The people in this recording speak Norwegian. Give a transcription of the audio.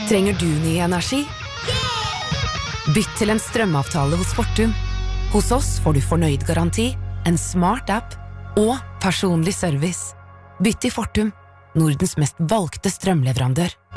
Trenger du ny energi? Bytt til en strømavtale hos Fortum. Hos oss får du fornøyd garanti, en smart app og personlig service. Bytt til Fortum, Nordens mest valgte strømleverandør.